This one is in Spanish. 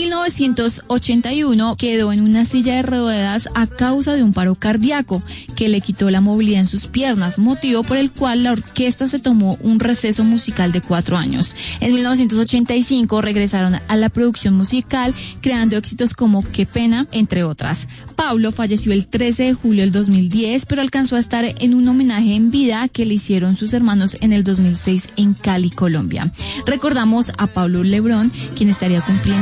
1981 quedó en una silla de ruedas a causa de un paro cardíaco que le quitó la movilidad en sus piernas, motivo por el cual la orquesta se tomó un receso musical de 4 años. En 1985 regresaron a la producción musical, creando éxitos como Qué pena, entre otras. Pablo falleció el 13 de julio del 2010, pero alcanzó a estar en un homenaje en vida que le hicieron sus hermanos en el 2006 en Cali, Colombia. Recordamos a Pablo Lebrón, quien estaría cumpliendo